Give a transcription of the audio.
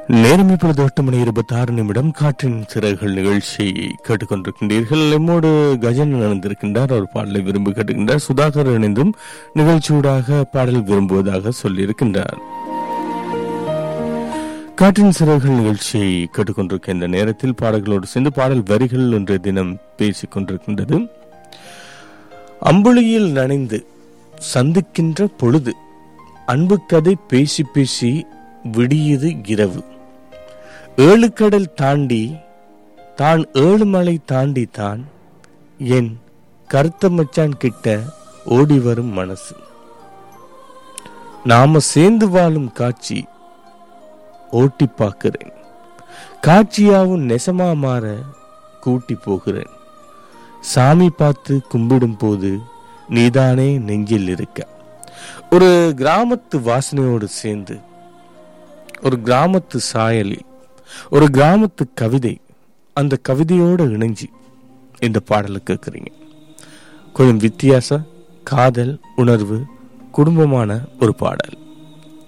நேரம் இப்பொழுது 8:26 காற்றின் சிறகுகள் நிகழ்ச்சியை கேட்டுக்கொண்டிருக்கின்றீர்கள். நம்மோடு கஜன் இணைந்திருக்கின்றார். அவர் பாடலை விரும்பி கேட்டுக்கின்றார். சுதாகர் இணைந்தும் நிகழ்ச்சியூடாக பாடல் விரும்புவதாக சொல்லியிருக்கின்றார். காற்றின் சிறகுகள் நிகழ்ச்சியை கேட்டுக்கொண்டிருக்க இந்த நேரத்தில் பாடல்களோடு சேர்ந்து பாடல் வரிகள் இன்றைய தினம் பேசிக் கொண்டிருக்கின்றது. அம்புலியில் நனைந்து சந்திக்கின்ற பொழுது அன்பு கதை பேசி பேசி விடியது இரவு. 7 கடல் தாண்டி தான் 7 மலை தாண்டி தான் என் கருத்த மச்சான் கிட்ட ஓடி வரும் மனசு. நாம சேர்ந்து வாழும் காட்சி ஓட்டி பார்க்கிறேன். காட்சியாவும் நெசமா மாற கூட்டி போகிறேன். சாமி பார்த்து கும்பிடும் போது நீதானே நெஞ்சில் இருக்க. ஒரு கிராமத்து வாசனையோடு சேர்ந்து, ஒரு கிராமத்து சாயலில், ஒரு கிராமத்து கவிதை, அந்த கவிதையோடு இணைஞ்சி இந்த பாடலை கேட்குறீங்க. கொஞ்சம் வித்தியாச காதல் உணர்வு குடும்பமான ஒரு பாடல்.